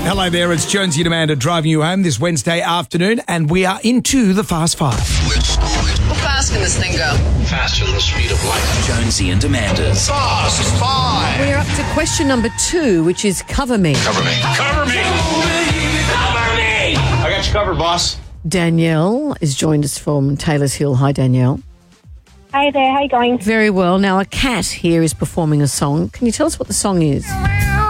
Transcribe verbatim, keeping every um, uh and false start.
Hello there, it's Jonesy and Amanda driving you home this Wednesday afternoon, and we are into the Fast Five. How fast can this thing go? Faster than the speed of light. Jonesy and Amanda's Fast Five. We're up to question number two, which is cover me. Cover me. Cover me. Cover me. I got you covered, boss. Danielle is joined us from Taylor's Hill. Hi, Danielle. Hi there, how you going? Very well. Now, a cat here is performing a song. Can you tell us what the song is?